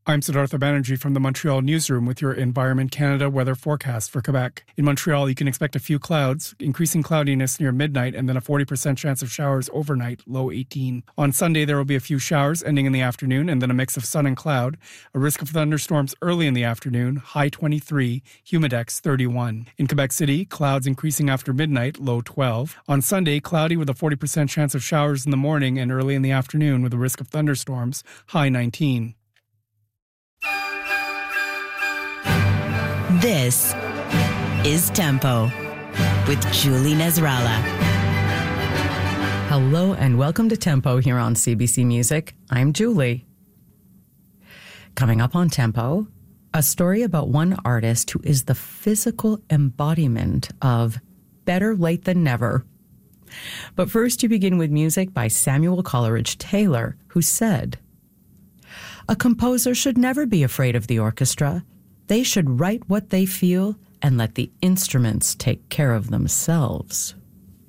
I'm Siddhartha Banerjee from the Montreal Newsroom with your Environment Canada weather forecast for Quebec. In Montreal, you can expect a few clouds, increasing cloudiness near midnight, and then a 40% chance of showers overnight, low 18. On Sunday, there will be a few showers ending in the afternoon, and then a mix of sun and cloud. A risk of thunderstorms early in the afternoon, high 23, humidex 31. In Quebec City, clouds increasing after midnight, low 12. On Sunday, cloudy with a 40% chance of showers in the morning and early in the afternoon with a risk of thunderstorms, high 19. This is Tempo with Julie Nasrallah. Hello and welcome to Tempo here on CBC Music. I'm Julie. Coming up on Tempo, a story about one artist who is the physical embodiment of better late than never. But first, you begin with music by Samuel Coleridge Taylor, who said, "A composer should never be afraid of the orchestra. They should write what they feel and let the instruments take care of themselves."